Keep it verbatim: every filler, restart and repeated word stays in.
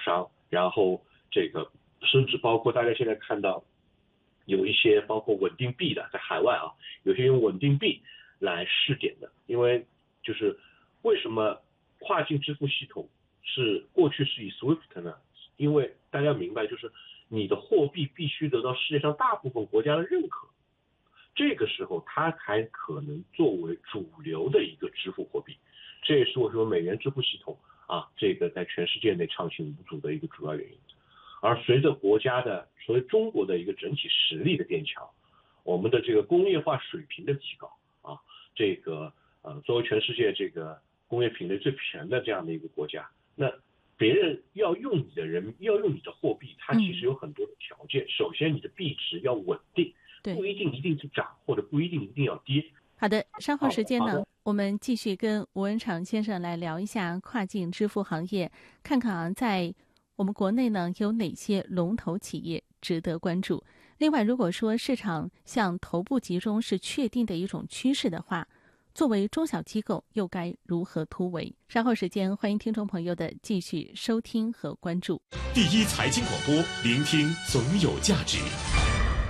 商，然后这个甚至包括大家现在看到有一些包括稳定币的，在海外啊，有些用稳定币来试点的，因为就是为什么跨境支付系统是过去是以 SWIFT 呢？因为大家明白，就是你的货币必须得到世界上大部分国家的认可，这个时候它才可能作为主流的一个支付货币。这也是我说美元支付系统啊，这个在全世界内畅行无阻的一个主要原因。而随着国家的，所谓中国的一个整体实力的变强，我们的这个工业化水平的提高啊，这个呃，作为全世界这个工业品类最全的这样的一个国家，那别人要用你的人，要用你的货币，它其实有很多的条件。嗯、首先，你的币值要稳定，不一定一定是涨，或者不一定一定要跌。 好的，稍后时间呢，我们继续跟吴文长先生来聊一下跨境支付行业，看看啊，在我们国内呢有哪些龙头企业值得关注。另外，如果说市场向头部集中是确定的一种趋势的话，作为中小机构又该如何突围？稍后时间，欢迎听众朋友的继续收听和关注。 第一财经广播，聆听总有价值。